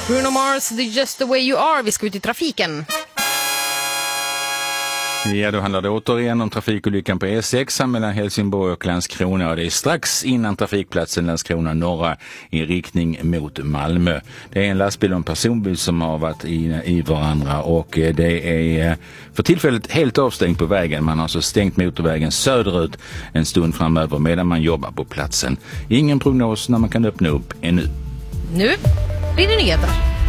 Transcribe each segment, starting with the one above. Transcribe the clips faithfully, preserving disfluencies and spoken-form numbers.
Bruno Mars, The Just the Way You Are. Vi ska ut i trafiken. Ja, då handlar det återigen om trafikolyckan på E sex mellan Helsingborg och Landskrona, och det är strax innan trafikplatsen Landskrona norra i riktning mot Malmö. Det är en lastbil och en personbil som har varit i, i varandra, och det är för tillfället helt avstängt på vägen. Man har alltså stängt motorvägen söderut en stund framöver medan man jobbar på platsen. Ingen prognos när man kan öppna upp ännu. Nu blir det nyheter.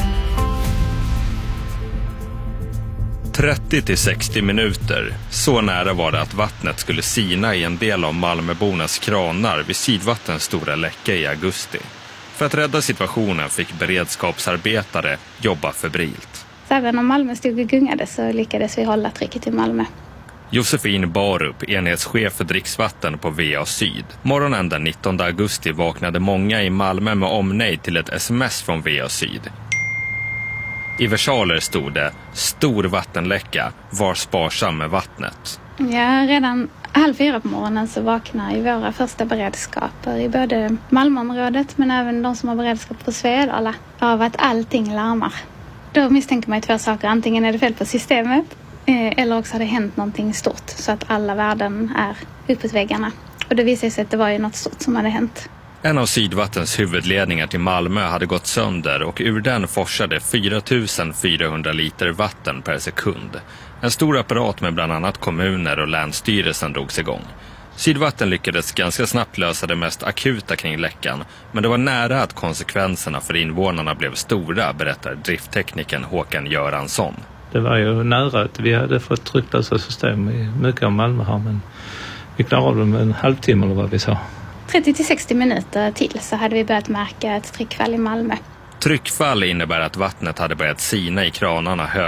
trettio till sextio minuter. Så nära var det att vattnet skulle sina i en del av Malmöbornas kranar vid Sydvattens stora läcka i augusti. För att rädda situationen fick beredskapsarbetare jobba febrilt. Även om Malmö stod och gungade så lyckades vi hålla trycket i Malmö. Josefin Barup, enhetschef för dricksvatten på V A Syd. Morgonen den nittonde augusti vaknade många i Malmö med omnejd till ett sms från V A Syd. I versaler stod det: stor vattenläcka, var sparsam med vattnet. Ja, redan halv fyra på morgonen så vaknar i våra första beredskaper i både Malmöområdet men även de som har beredskap på Svedala av att allting larmar. Då misstänker man ju två saker. Antingen är det fel på systemet eh, eller också har det hänt någonting stort så att alla värden är uppåt väggarna. Och det visade sig att det var ju något stort som hade hänt. En av Sydvattens huvudledningar till Malmö hade gått sönder och ur den forsade fyra tusen fyrahundra liter vatten per sekund. En stor apparat med bland annat kommuner och länsstyrelsen drogs igång. Sydvatten lyckades ganska snabbt lösa det mest akuta kring läckan, men det var nära att konsekvenserna för invånarna blev stora, berättar drifttekniken Håkan Göransson. Det var ju nära att vi hade fått trycklösa system i mycket av Malmö här, men vi klarade av det med en halvtimme eller vad vi sa. trettio till sextio minuter till så hade vi börjat märka ett tryckfall i Malmö. Tryckfall innebär att vattnet hade börjat sina i kranarna